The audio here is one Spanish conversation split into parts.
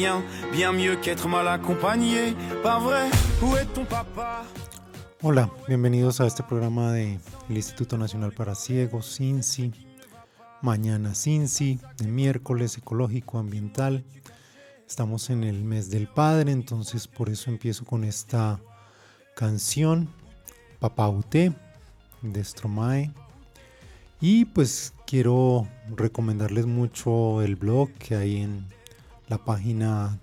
Bien mieux qu'être mal accompagné, pas vrai? Où est ton papa? Hola, bienvenidos a este programa del Instituto Nacional para Ciegos, INCI. Mañana INCI, de miércoles ecológico ambiental. Estamos en el mes del padre, entonces por eso empiezo con esta canción, Papá Uté, de Stromae. Y pues quiero recomendarles mucho el blog que hay en la página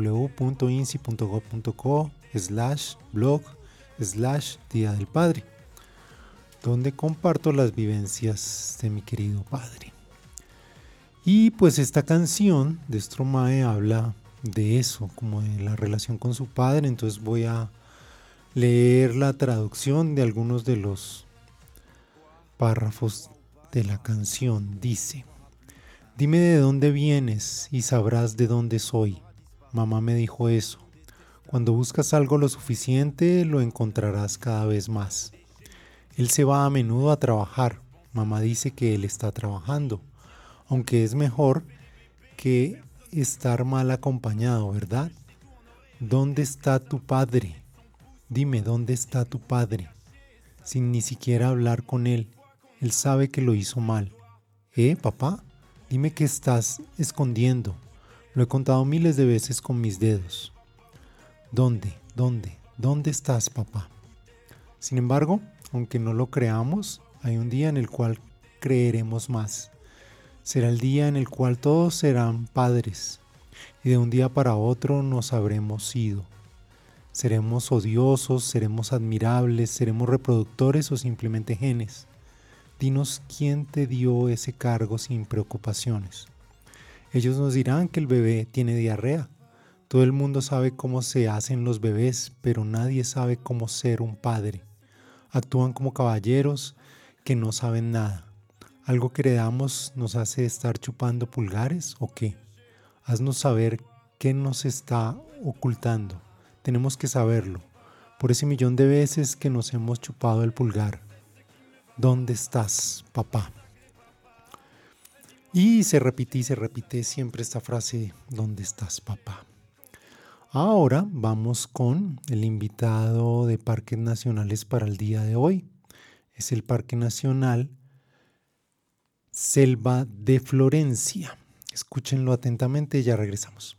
www.inci.gov.co/blog/Día del Padre, donde comparto las vivencias de mi querido padre. Y pues esta canción de Stromae habla de eso, como de la relación con su padre, entonces voy a leer la traducción de algunos de los párrafos de la canción. Dice: dime de dónde vienes y sabrás de dónde soy. Mamá me dijo eso. Cuando buscas algo lo suficiente, lo encontrarás cada vez más. Él se va a menudo a trabajar. Mamá dice que él está trabajando, aunque es mejor que estar mal acompañado, ¿verdad? ¿Dónde está tu padre? Dime, ¿dónde está tu padre? Sin ni siquiera hablar con él. Él sabe que lo hizo mal. Papá? Dime qué estás escondiendo. Lo he contado miles de veces con mis dedos. ¿Dónde estás, papá? Sin embargo, aunque no lo creamos, hay un día en el cual creeremos más. Será el día en el cual todos serán padres, y de un día para otro nos habremos ido. Seremos odiosos, seremos admirables, seremos reproductores o simplemente genes. Dinos quién te dio ese cargo sin preocupaciones. Ellos nos dirán que el bebé tiene diarrea. Todo el mundo sabe cómo se hacen los bebés, pero nadie sabe cómo ser un padre. Actúan como caballeros que no saben nada. ¿Algo que heredamos nos hace estar chupando pulgares o qué? Haznos saber qué nos está ocultando. Tenemos que saberlo. Por ese millón de veces que nos hemos chupado el pulgar. ¿Dónde estás, papá? Y se repite siempre esta frase, ¿dónde estás, papá? Ahora vamos con el invitado de Parques Nacionales para el día de hoy. Es el Parque Nacional Selva de Florencia. Escúchenlo atentamente y ya regresamos.